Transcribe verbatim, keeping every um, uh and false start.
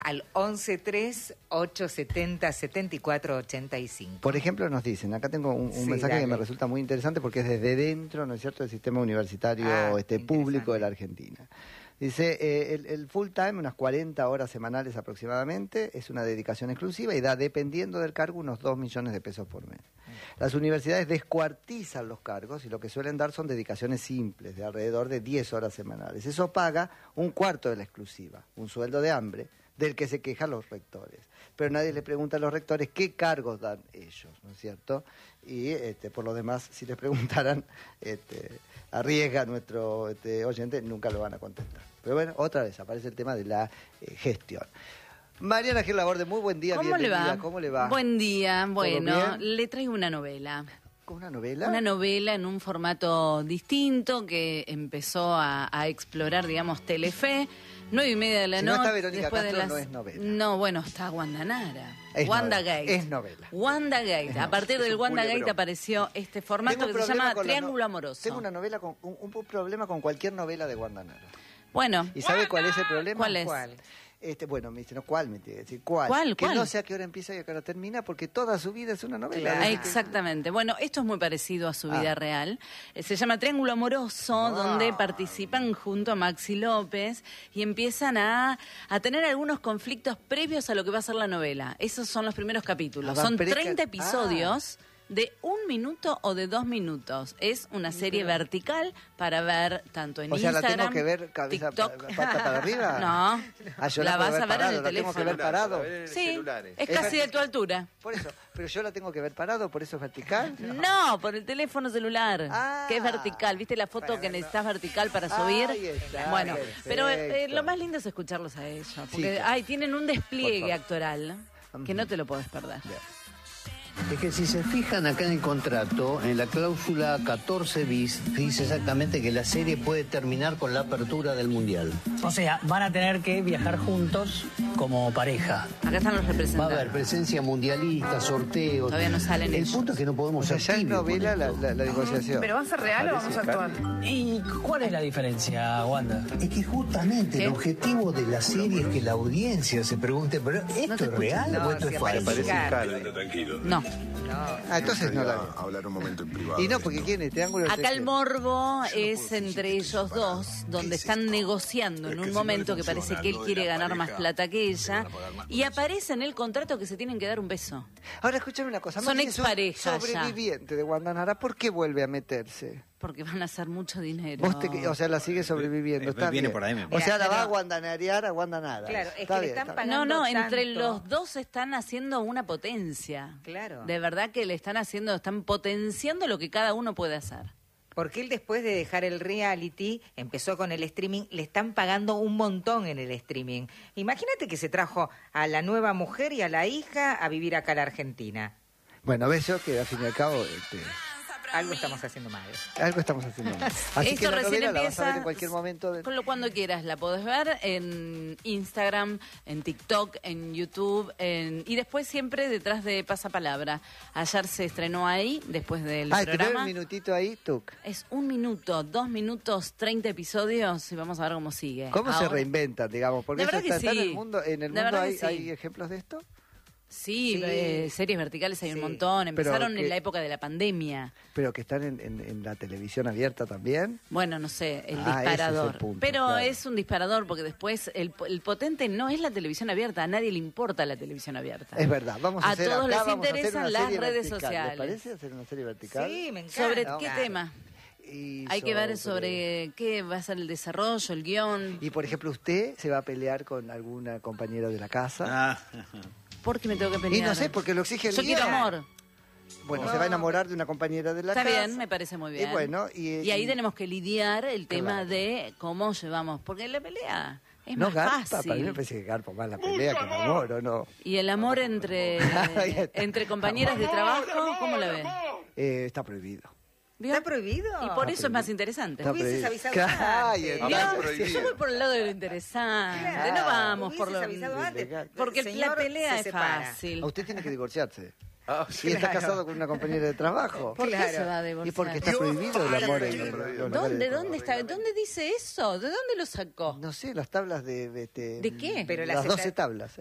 Al once tres, ochocientos setenta, setenta y cuatro ochenta y cinco. Por ejemplo, nos dicen, acá tengo un, un Sí, mensaje dale. que me resulta muy interesante porque es desde dentro, ¿no es cierto?, del sistema universitario Ah, este, público de la Argentina. Dice, eh, el, el full time, unas cuarenta horas semanales aproximadamente, es una dedicación exclusiva y da, dependiendo del cargo, unos dos millones de pesos por mes. Las universidades descuartizan los cargos y lo que suelen dar son dedicaciones simples, de alrededor de diez horas semanales. Eso paga un cuarto de la exclusiva, un sueldo de hambre, del que se quejan los rectores. Pero nadie le pregunta a los rectores qué cargos dan ellos, ¿no es cierto? Y este, por lo demás, si les preguntaran, este, arriesga nuestro este, oyente, nunca lo van a contestar. Pero bueno, otra vez aparece el tema de la eh, gestión. Mariana Gil Laborde, muy buen día, ¿Cómo le bienvenida. va? ¿Cómo le va? Buen día, bueno, bien? le traigo una novela. ¿Una novela? Una novela en un formato distinto que empezó a, a explorar, digamos, Telefe. Nueve y media de la Si no noche. está Verónica después Castro, de las... no es novela. No, bueno, está Wanda Nara. Es Wanda novela, Gate. es novela. Wanda Gate. Es A partir novela. del Es un Wanda culebrón. Gate apareció este formato Tengo que un se problema llama con la Triángulo no- Amoroso. Tengo una novela con un, un problema con cualquier novela de Wanda Nara. Bueno, ¿Y sabe cuál es el problema? ¿Cuál es? ¿Cuál? Este, bueno, me dice, no, ¿cuál? Me tiene que decir, ¿cuál? ¿Cuál, Que cuál? no sé a qué hora empieza y a qué hora termina, porque toda su vida es una novela. Claro. Ah, Desde que- exactamente. Bueno, esto es muy parecido a su vida Ah. real. Eh, Se llama Triángulo Amoroso, Ah. donde participan junto a Maxi López y empiezan a, a tener algunos conflictos previos a lo que va a ser la novela. Esos son los primeros capítulos. Ah, van Son preca- treinta Ah. episodios. De un minuto o de dos minutos. Es una serie vertical para ver tanto en O sea, ¿la Instagram, tengo que ver cabeza TikTok. pa- pata para arriba? No, Ah, yo la la puedo vas ver a ver parado, en el la tengo que teléfono. ver parado. Sí, es Es casi de tu altura. Por eso, pero yo la tengo que ver parado, por eso es vertical. No, por el teléfono celular, Ah. que es vertical. ¿Viste la foto que necesitas vertical para subir? Ahí está, Bueno, perfecto. pero eh, lo más lindo es escucharlos a ellos, porque claro. ay, tienen un Por despliegue favor. actoral que no te lo podés perder. Bien. Es que si se fijan acá en el contrato, en la cláusula catorce bis, dice exactamente que la serie puede terminar con la apertura del Mundial. O sea, van a tener que viajar juntos como pareja. Acá están los Va a representantes. haber presencia mundialista, sorteos. Todavía no salen El ellos. punto es que no podemos O sea, ser ya es tibios con novela la, esto. la, la negociación. ¿Pero va a ser real o vamos a actuar? ¿Y cuál es la diferencia, Wanda? Es que justamente ¿Qué? el objetivo de la serie es que la audiencia se pregunte, ¿pero esto te es real No, o esto si es aparece falso? Carmen. No. Ah, entonces no la veo. hablar un momento en privado. Y no, porque ¿quién es? Triángulo Acá el T G. morbo es entre ellos dos, donde están negociando en un momento que parece que él quiere ganar más plata que ella, y aparece en el contrato que se tienen que dar un beso. Ahora, escúchame una cosa. Son Maxi es un exparejas ya. sobreviviente de Wanda Nara, ¿por qué vuelve a meterse? Porque van a hacer mucho dinero. Vos te- o sea, la sigue sobreviviendo, Eh, está viene bien. por ahí, me O parece. sea, la Mira, va a pero- guandanarear a Wanda Nara. Claro, es Está que le bien, están está bien. pagando. No, no, entre tanto. los dos están haciendo una potencia. Claro. De verdad que le están haciendo, están potenciando lo que cada uno puede hacer. Porque él después de dejar el reality, empezó con el streaming, le están pagando un montón en el streaming. Imagínate que se trajo a la nueva mujer y a la hija a vivir acá a la Argentina. Bueno, ves yo que al fin y al cabo este, Algo estamos haciendo mal. algo estamos haciendo mal. Así Esto que la recién novela la vas a ver empieza, en cualquier momento. De... Con lo cuando quieras, la podés ver en Instagram, en TikTok, en YouTube, en... y después siempre detrás de Pasapalabra. Ayer se estrenó ahí, después del Ah, te veo programa. un minutito ahí, Tuc. Es un minuto, dos minutos, treinta episodios y vamos a ver cómo sigue. ¿Cómo se Ahora- reinventan, digamos? Porque De eso verdad está, que está en sí. el mundo, en el De mundo verdad hay, que sí. hay ejemplos de esto. Sí, Sí. eh, series verticales hay Sí. un montón. Empezaron que- en la época de la pandemia. Pero que están en, en- en la televisión abierta también. Bueno, no sé, el Ah, ese es el disparador. punto, Pero claro. es un disparador porque después el, el potente no es la televisión abierta. A nadie le importa la televisión abierta. Es verdad, vamos a, A hacer todos acá, les vamos a hacer interesan una las serie redes vertical. sociales. ¿Les parece hacer una serie vertical? Sí, me encanta. ¿Sobre No, qué claro. tema? Y Hay que ver sobre qué va a ser el desarrollo, el guión. Y por ejemplo, usted se va a pelear con alguna compañera de la casa. Ah, ¿Por qué me tengo que pelear? y no sé, porque lo exige el Yo quiero guión. amor. Bueno, se va a enamorar de una compañera de la Está casa. bien, me parece muy bien. Y bueno, y, Y ahí y- tenemos que lidiar el tema Claro. de cómo llevamos. Porque la pelea es no más garpa, fácil. para mí me parece que garpa más la pelea que el amor, ¿o no? Y el amor entre, Ahí está. entre compañeras de trabajo, ¿cómo la ven? Eh, está prohibido. ¿Vio? ¿Está prohibido? Y por eso es más interesante. Está hubieses prohibido. avisado Claro, antes. y ¿Vio? entonces- Yo voy por el lado de lo interesante. Claro, No vamos por hubieses lo... avisado antes. legal. Porque Señor, la pelea se es separa. fácil. A usted tiene que divorciarse. Ah, Y sí. está Claro. casado con una compañera de trabajo. ¿Por Claro. qué se va a divorciar? Y porque está prohibido el amor en en los lugares ¿Dónde, de dónde está? ¿Dónde dice eso? ¿De dónde lo sacó? No sé, las tablas de... de, ¿De qué? Pero las las doce esta- tablas.